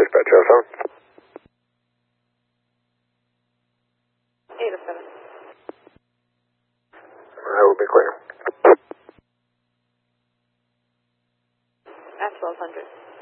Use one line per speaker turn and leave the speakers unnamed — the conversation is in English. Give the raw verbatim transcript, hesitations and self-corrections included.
dispatch, oh seven.
eight oh seven.
That will be clear.
At twelve hundred.